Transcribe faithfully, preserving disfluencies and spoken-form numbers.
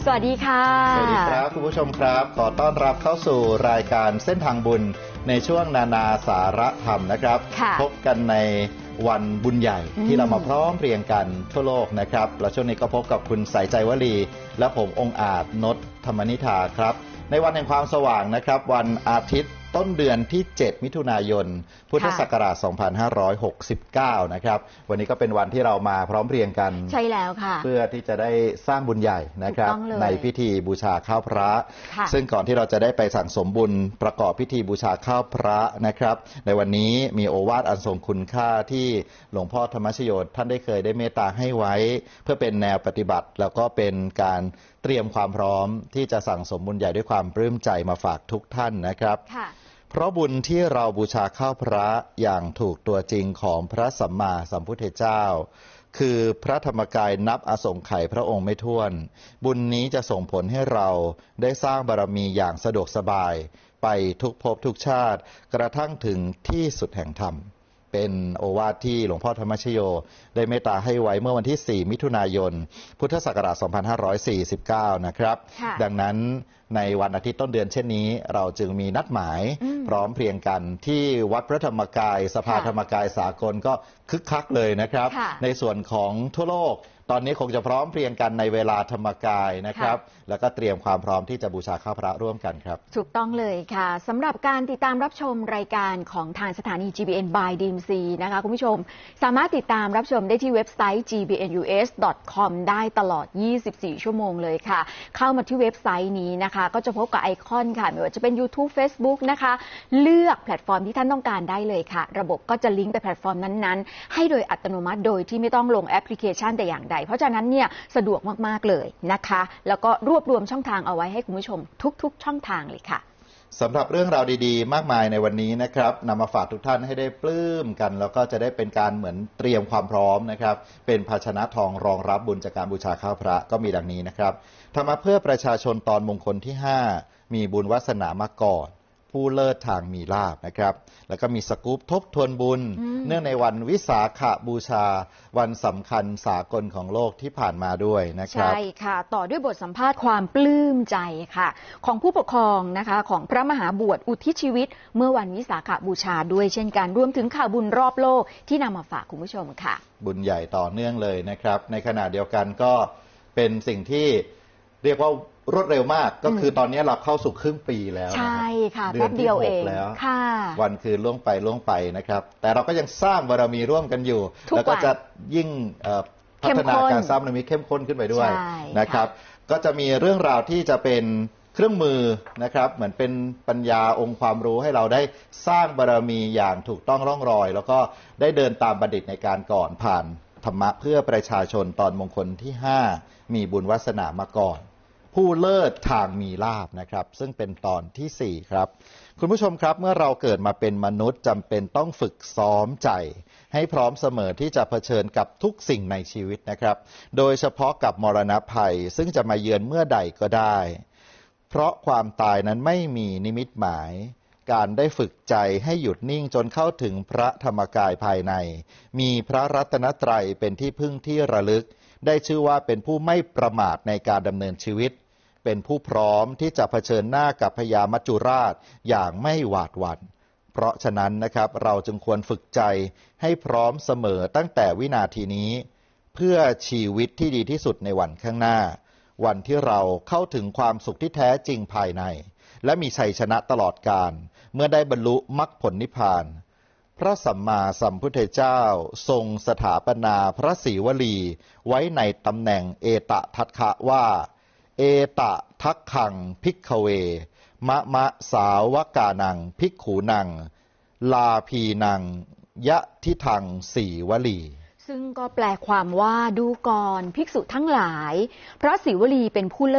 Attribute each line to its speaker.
Speaker 1: สวัสดีค่ะ
Speaker 2: สวัสดีครับคุณผู้ชมครับขอต้อนรับเข้าสู่รายการเส้นทางบุญในช่วงนานาสาระธรรมนะครับพบกันในวันบุญใหญ่ที่เรามาพร้อมเพรียงกันทั่วโลกนะครับแล้วช่วงนี้ก็พบกับคุณสายใจวลีและผมองค์อาจนพธรรมนิธาครับในวันแห่งความสว่างนะครับวันอาทิตย์ต้นเดือนที่เจ็ดมิถุนายนพุทธศักราชสองพันห้าร้อยหกสิบเก้านะครับวันนี้ก็เป็นวันที่เรามาพร้อมเพรียงกัน
Speaker 1: ใช่แล้วค่ะ
Speaker 2: เพื่อที่จะได้สร้างบุญใหญ่นะครับในพิธีบูชาข้าวพระซึ่งก่อนที่เราจะได้ไปสั่งสมบุญประกอบพิธีบูชาข้าวพระนะครับในวันนี้มีโอวาทอันทรงคุณค่าที่หลวงพ่อธรรมชโยท่านได้เคยได้เมตตาให้ไว้เพื่อเป็นแนวปฏิบัติแล้วก็เป็นการเตรียมความพร้อมที่จะสั่งสมบุญใหญ่ด้วยความปลื้มใจมาฝากทุกท่านนะครับเพราะบุญที่เราบูชาข้าวพระอย่างถูกตัวจริงของพระสัมมาสัมพุทธเจ้าคือพระธรรมกายนับอสงไขยพระองค์ไม่ถ้วนบุญนี้จะส่งผลให้เราได้สร้างบารมีอย่างสะดวกสบายไปทุกภพทุกชาติกระทั่งถึงที่สุดแห่งธรรมเป็นโอวาทที่หลวงพ่อธรรมชโยได้เมตตาให้ไว้เมื่อวันที่สี่มิถุนายนพุทธศักราชสองพันห้าร้อยสี่สิบเก้านะครับดังนั้นในวันอาทิตย์ต้นเดือนเช่นนี้เราจึงมีนัดหมายพร้อมเพรียงกันที่วัดพระธรรมกายสภาธรรมกายสากลก็คึกคักเลยนะครับในส่วนของทั่วโลกตอนนี้คงจะพร้อมเพรียงกันในเวลาธรรมกายนะครับแล้วก็เตรียมความพร้อมที่จะบูชาข้าวพระร่วมกันครับ
Speaker 1: ถูกต้องเลยค่ะสำหรับการติดตามรับชมรายการของทางสถานี จี บี เอ็น by ดี เอ็ม ซี นะคะคุณผู้ชมสามารถติดตามรับชมได้ที่เว็บไซต์ จี บี เอ็น ยู เอส ดอท คอม ได้ตลอดยี่สิบสี่ชั่วโมงเลยค่ะเข้ามาที่เว็บไซต์นี้นะคะก็จะพบกับไอคอนค่ะไม่ว่าจะเป็น YouTube Facebook นะคะเลือกแพลตฟอร์มที่ท่านต้องการได้เลยค่ะระบบก็จะลิงก์ไปแพลตฟอร์มนั้นๆให้โดยอัตโนมัติโดยที่ไม่ต้องลงแอปพลิเคชันแต่อย่างใดเพราะฉะนั้นเนี่ยสะดวกมากๆเลยนะคะแล้วก็รวบรวมช่องทางเอาไว้ให้คุณผู้ชมทุกๆช่องทางเลยค่ะ
Speaker 2: สำหรับเรื่องราวดีๆมากมายในวันนี้นะครับนำมาฝากทุกท่านให้ได้ปลื้มกันแล้วก็จะได้เป็นการเหมือนเตรียมความพร้อมนะครับเป็นภาชนะทองรองรับบุญจากการบูชาข้าวพระก็มีดังนี้นะครับธรรมะเพื่อประชาชนตอนมงคลที่ห้ามีบุญวาสนามาก่อนผู้เลิศทางมีลาภนะครับแล้วก็มีสกู๊ปทบทวนบุญเนื่องในวันวิสาขบูชาวันสำคัญสากลของโลกที่ผ่านมาด้วยนะครับ
Speaker 1: ใช่ค่ะต่อด้วยบทสัมภาษณ์ความปลื้มใจค่ะของผู้ปกครองนะคะของพระมหาบวชอุทิศชีวิตเมื่อวันวิสาขบูชาด้วยเช่นกันรวมถึงข่าวบุญรอบโลกที่นำมาฝากคุณผู้ชมค่ะ
Speaker 2: บุญใหญ่ต่อเนื่องเลยนะครับในขณะเดียวกันก็เป็นสิ่งที่เรียกว่ารวดเร็วมากก็คือตอนนี้เราเข้าสู่ครึ่งปีแล้ว
Speaker 1: ใช่ค่ะแป๊บเดียวเอง
Speaker 2: แล้ววันคืนล่วงไปล่วงไปนะครับแต่เราก็ยังสร้างบารมีร่วมกันอยู่แล้วก็จะยิ่งพัฒนาการสร้างบารมีเข้มข้นขึ้นไปด้วยนะครับก็จะมีเรื่องราวที่จะเป็นเครื่องมือนะครับเหมือนเป็นปัญญาองค์ความรู้ให้เราได้สร้างบารมีอย่างถูกต้องร่องรอยแล้วก็ได้เดินตามบัณฑิตในการก่อนผ่านธรรมะเพื่อประชาชนตอนมงคลที่ห้ามีบุญวาสนามาก่อนผู้เลิศทางมีลาภนะครับซึ่งเป็นตอนที่สี่ครับคุณผู้ชมครับเมื่อเราเกิดมาเป็นมนุษย์จำเป็นต้องฝึกซ้อมใจให้พร้อมเสมอที่จะเผชิญกับทุกสิ่งในชีวิตนะครับโดยเฉพาะกับมรณภัยซึ่งจะมาเยือนเมื่อใดก็ได้เพราะความตายนั้นไม่มีนิมิตหมายการได้ฝึกใจให้หยุดนิ่งจนเข้าถึงพระธรรมกายภายในมีพระรัตนตรัยเป็นที่พึ่งที่ระลึกได้ชื่อว่าเป็นผู้ไม่ประมาทในการดำเนินชีวิตเป็นผู้พร้อมที่จะเผชิญหน้ากับพญามัจจุราชอย่างไม่หวาดหวั่นเพราะฉะนั้นนะครับเราจึงควรฝึกใจให้พร้อมเสมอตั้งแต่วินาทีนี้เพื่อชีวิตที่ดีที่สุดในวันข้างหน้าวันที่เราเข้าถึงความสุขที่แท้จริงภายในและมีชัยชนะตลอดกาลเมื่อได้บรรลุมรรคผลนิพพานพระสัมมาสัมพุทธเจ้าทรงสถาปนาพระศรีวลีไว้ในตำแหน่งเอตทัคคะว่าเอตทัคคังภิกขเวมะมะสาวกานังภิกขูนังลาพีนังยะทิทังสีวลี
Speaker 1: ซึ่งก็แปลความว่าดูก่อนภิกษุทั้งหลายพระศรีวลีเป็นผู้